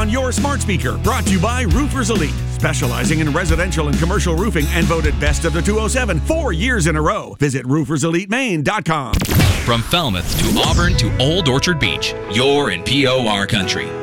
on your smart speaker. Brought to you by Roofers Elite, specializing in residential and commercial roofing and voted best of the 207 4 years in a row. Visit rooferselitemaine.com. From Falmouth to Auburn to Old Orchard Beach, you're in POR country.